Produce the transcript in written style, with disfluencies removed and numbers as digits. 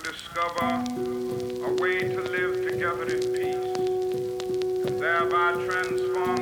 discover a way to live together in peace and thereby transform